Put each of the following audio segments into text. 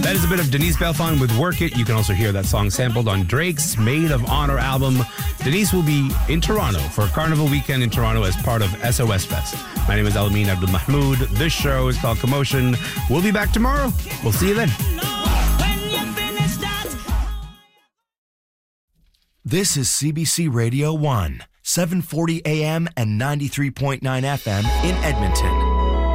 That is a bit of Denise Belfon with Work It. You can also hear that song sampled on Drake's Maid of Honor album. Denise will be in Toronto for Carnival Weekend in Toronto as part of SOS Fest. My name is Alamin Abdul Mahmoud. This show is called Commotion. We'll be back tomorrow. We'll see you then. This is CBC Radio 1, 740 AM and 93.9 FM in Edmonton.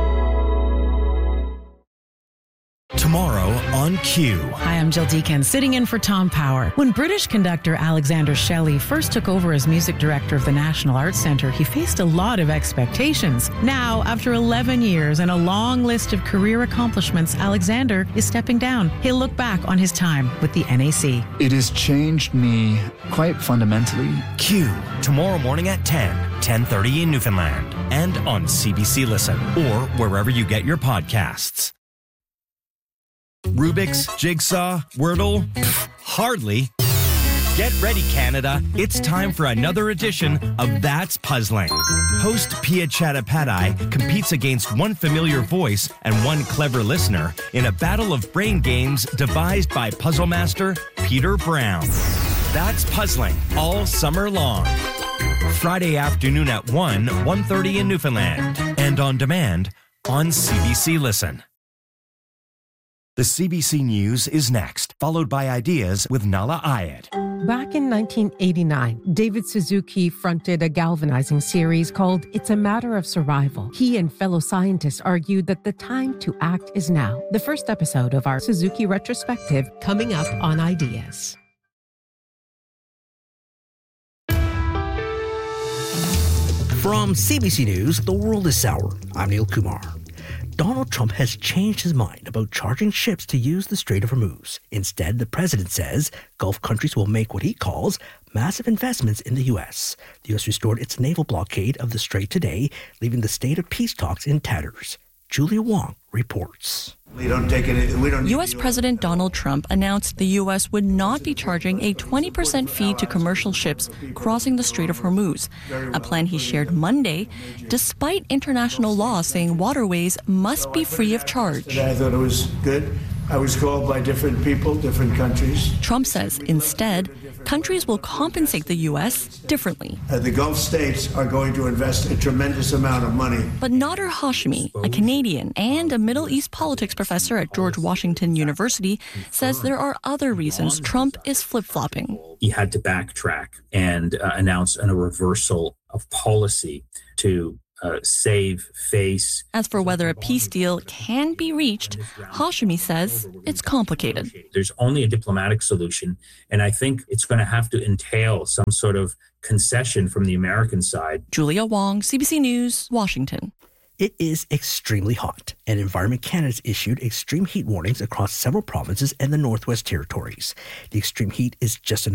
Tomorrow on Q. Hi, I'm Jill Deacon, sitting in for Tom Power. When British conductor Alexander Shelley first took over as music director of the National Arts Centre, he faced a lot of expectations. Now, after 11 years and a long list of career accomplishments, Alexander is stepping down. He'll look back on his time with the NAC. It has changed me quite fundamentally. Q, tomorrow morning at 10:30 in Newfoundland, and on CBC Listen, or wherever you get your podcasts. Rubik's, Jigsaw, Wordle? Pfft, hardly. Get ready, Canada. It's time for another edition of That's Puzzling. Host Pia Chattopadhyay competes against one familiar voice and one clever listener in a battle of brain games devised by puzzle master Peter Brown. That's Puzzling all summer long. Friday afternoon at 1:30 in Newfoundland, and on demand on CBC Listen. The CBC News is next, followed by Ideas with Nala Ayed. Back in 1989, David Suzuki fronted a galvanizing series called It's a Matter of Survival. He and fellow scientists argued that the time to act is now. The first episode of our Suzuki retrospective coming up on Ideas. From CBC News, The World is Sour. I'm Neil Kumar. Donald Trump has changed his mind about charging ships to use the Strait of Hormuz. Instead, the president says Gulf countries will make what he calls massive investments in the U.S. The U.S. restored its naval blockade of the Strait today, leaving the state of peace talks in tatters. Julia Wong reports. U.S. President Donald Trump announced the U.S. would not be charging a 20% fee to commercial ships crossing the Strait of Hormuz, a plan he shared Monday, despite international law saying waterways must be free of charge. I thought it was good. I was called by different people, different countries. Trump says instead, countries will compensate the U.S. differently. The Gulf states are going to invest a tremendous amount of money. But Nader Hashemi, a Canadian and a Middle East politics professor at George Washington University, says there are other reasons Trump is flip-flopping. He had to backtrack and announce a reversal of policy to save face. As for whether a peace deal can be reached, Hashemi says it's complicated. There's only a diplomatic solution, and I think it's going to have to entail some sort of concession from the American side. Julia Wong, CBC News, Washington. It is extremely hot, and Environment Canada has issued extreme heat warnings across several provinces and the Northwest Territories. The extreme heat is just